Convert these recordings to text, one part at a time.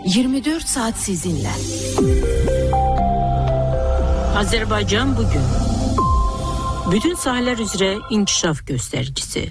24 saat sizinle. Azərbaycan bugün. Bütün sahələr üzrə inkişaf göstəricisi.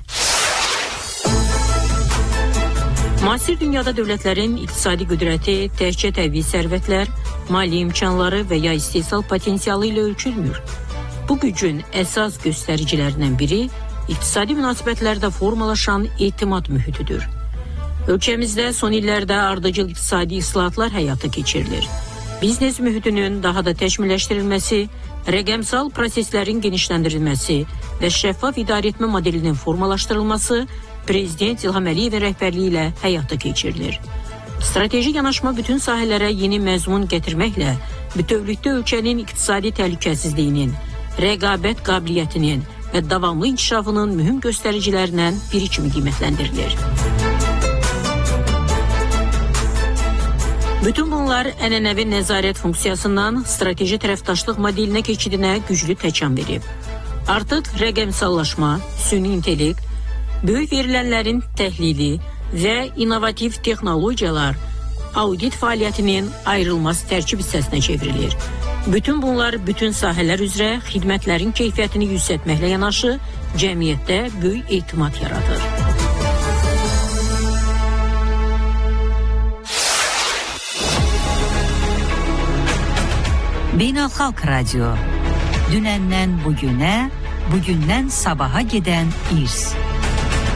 Müasir dünyada dövlətlərin iqtisadi qüdrəti təkcə təbii sərvətlər, mali imkanları və ya istehsal potensialı ilə ölçülmür. Bu gücün əsas göstəricilərindən biri iqtisadi münasibətlərdə formalaşan etimad mühitidir. Ölkəmizdə son illərdə ardıcıl iqtisadi islahatlar həyata keçirilir. Biznes mühitinin daha da təkmilləşdirilməsi, rəqəmsal proseslərin genişləndirilməsi və şəffaf idarəetmə modelinin formalaşdırılması Prezident İlham Əliyevin rəhbərliyi ilə həyata keçirilir. Strateji yanaşma bütün sahələrə yeni məzmun gətirməklə bütövlükdə ölkənin iqtisadi təhlükəsizliyinin, rəqabət qabiliyyətinin və davamlı inkişafının mühüm göstəricilərindən biri kimi qiymətləndirilir. Bütün bunlar ənənəvi nəzarət funksiyasından strateji tərəfdaşlıq modelinə keçidinə güclü təkan verib. Artıq rəqəmsallaşma, süni intellekt, böyük verilənlərin təhlili və innovativ texnologiyalar audit fəaliyyətinin ayrılmaz tərkib hissəsinə çevrilir. Bütün bunlar bütün sahələr üzrə xidmətlərin keyfiyyətini yüksəltməklə yanaşı, cəmiyyətdə böyük etimad yaradır. Beynəlxalq Radio. Dünəndən bugünə, bugündən sabaha gedən irs.